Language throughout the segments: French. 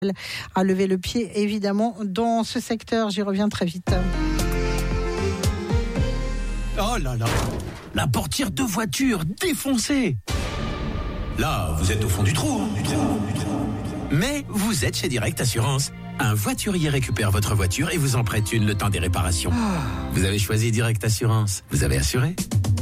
à lever le pied, évidemment, dans ce secteur. J'y reviens très vite. Oh là là, la portière de voiture défoncée. Là, vous êtes au fond du trou. Mais vous êtes chez Direct Assurance. Un voiturier récupère votre voiture et vous en prête une le temps des réparations. Vous avez choisi Direct Assurance. Vous avez assuré.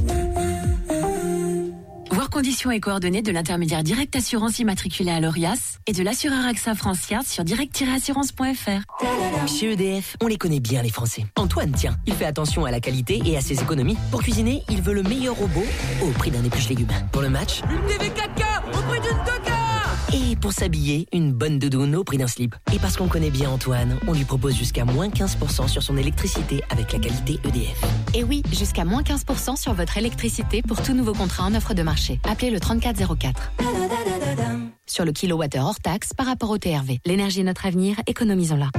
Voir conditions et coordonnées de l'intermédiaire Direct Assurance immatriculé à l'ORIAS et de l'assureur AXA France-Yard sur direct-assurance.fr. Chez EDF, on les connaît bien les Français. Antoine, tiens, il fait attention à la qualité et à ses économies. Pour cuisiner, il veut le meilleur robot au prix d'un épluche légumes. Pour le match, une TV 4K au prix d'une Coca. Et pour s'habiller, une bonne doudoune au prix d'un slip. Et parce qu'on connaît bien Antoine, on lui propose jusqu'à moins 15% sur son électricité avec la qualité EDF. Et oui, jusqu'à moins 15% sur votre électricité pour tout nouveau contrat en offre de marché. Appelez le 3404. Sur le kilowattheure hors taxe par rapport au TRV. L'énergie est notre avenir, économisons-la.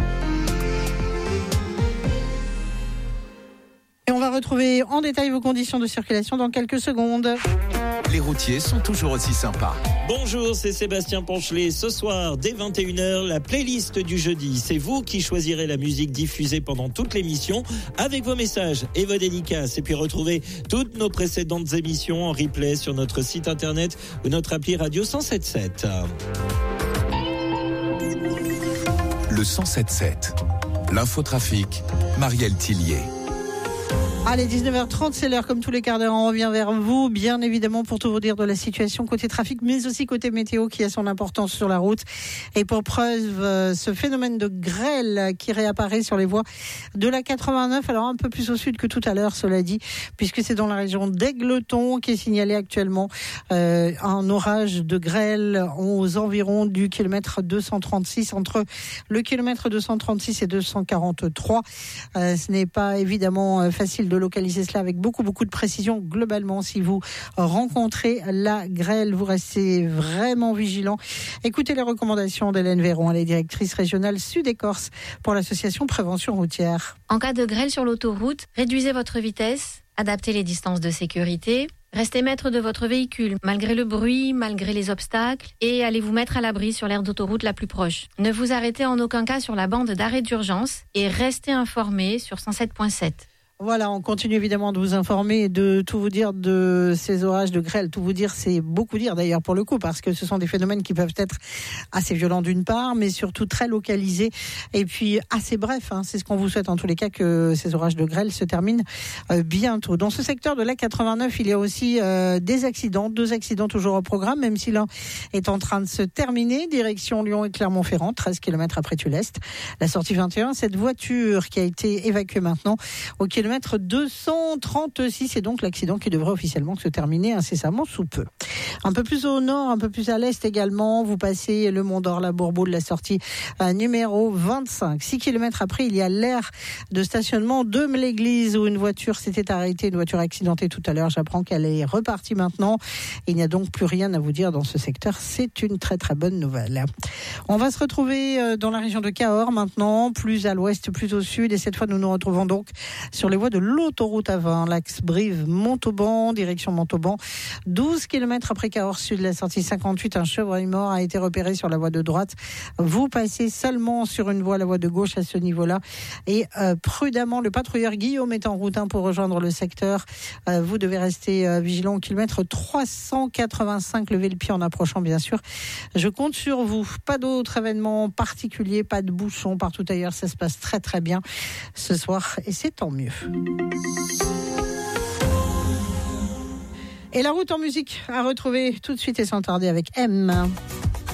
Et on va retrouver en détail vos conditions de circulation dans quelques secondes. Les routiers sont toujours aussi sympas. Bonjour, c'est Sébastien Ponchelet. Ce soir, dès 21h, la playlist du jeudi. C'est vous qui choisirez la musique diffusée pendant toute l'émission avec vos messages et vos dédicaces. Et puis retrouvez toutes nos précédentes émissions en replay sur notre site internet ou notre appli Radio 107.7. Le 107.7. L'infotrafic, Marielle Tillier. Allez, 19h30, c'est l'heure, comme tous les quarts d'heure, on revient vers vous, bien évidemment, pour tout vous dire de la situation côté trafic, mais aussi côté météo, qui a son importance sur la route. Et pour preuve, ce phénomène de grêle qui réapparaît sur les voies de la 89, alors un peu plus au sud que tout à l'heure, cela dit, puisque c'est dans la région d'Aigleton qui est signalé actuellement un orage de grêle aux environs du kilomètre 236, entre le kilomètre 236 et 243. Ce n'est pas évidemment facile de localiser cela avec beaucoup de précision. Globalement, si vous rencontrez la grêle, vous restez vraiment vigilant. Écoutez les recommandations d'Hélène Véron, elle est directrice régionale Sud-Écorce pour l'association Prévention Routière. En cas de grêle sur l'autoroute, réduisez votre vitesse, adaptez les distances de sécurité, restez maître de votre véhicule malgré le bruit, malgré les obstacles et allez vous mettre à l'abri sur l'aire d'autoroute la plus proche. Ne vous arrêtez en aucun cas sur la bande d'arrêt d'urgence et restez informé sur 107.7. Voilà, on continue évidemment de vous informer et de tout vous dire de ces orages de grêle. Tout vous dire, c'est beaucoup dire d'ailleurs pour le coup, parce que ce sont des phénomènes qui peuvent être assez violents d'une part, mais surtout très localisés et puis assez brefs. C'est ce qu'on vous souhaite en tous les cas, que ces orages de grêle se terminent bientôt. Dans ce secteur de la 89, il y a aussi des accidents, 2 accidents toujours au programme, même si l'un est en train de se terminer. Direction Lyon et Clermont-Ferrand, 13 km après Tullest. La sortie 21, cette voiture qui a été évacuée maintenant au kilomètre 236, et donc l'accident qui devrait officiellement se terminer incessamment sous peu. Un peu plus au nord, un peu plus à l'est également, vous passez le Mont d'Or, la Bourboule, la sortie numéro 25. 6 km après, il y a l'aire de stationnement de l'église où une voiture s'était arrêtée, une voiture accidentée tout à l'heure. J'apprends qu'elle est repartie maintenant. Il n'y a donc plus rien à vous dire dans ce secteur. C'est une très bonne nouvelle. On va se retrouver dans la région de Cahors maintenant, plus à l'ouest, plus au sud, et cette fois nous nous retrouvons donc sur les voies de l'autoroute A20, l'axe Brive-Montauban, direction Montauban. 12 km après Cahors Sud, la sortie 58, un chevreuil mort a été repéré sur la voie de droite. Vous passez seulement sur une voie, la voie de gauche à ce niveau-là. Et prudemment, le patrouilleur Guillaume est en route pour rejoindre le secteur. Vous devez rester vigilant au kilomètre 385, levez le pied en approchant bien sûr. Je compte sur vous. Pas d'autres événements particuliers, pas de bouchons partout ailleurs. Ça se passe très bien ce soir et c'est tant mieux. Et la route en musique à retrouver tout de suite et sans tarder avec M.